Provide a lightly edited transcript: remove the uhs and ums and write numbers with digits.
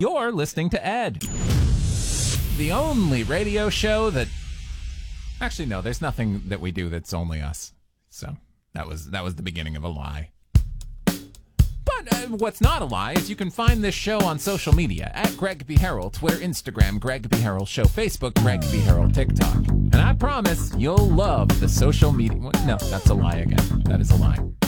You're listening to Ed, the only radio show that... Actually, no, there's nothing that we do that's only us. So that was the beginning of a lie. But what's not a lie is you can find this show on social media at Greg B. Harrell, Twitter, Instagram, Greg B. Harrell Show, Facebook, Greg B. Harrell, TikTok. And I promise you'll love the social media... No, that's a lie again. That is a lie.